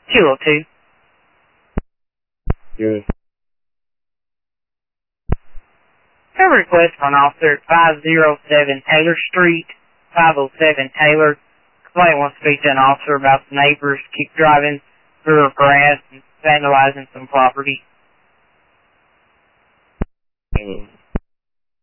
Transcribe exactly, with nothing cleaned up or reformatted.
Kilo two. Good. I have a request for an officer at five oh seven Taylor Street, five oh seven Taylor. Somebody wants to speak to an officer about the neighbors keep driving through grass and vandalizing some property. Mm.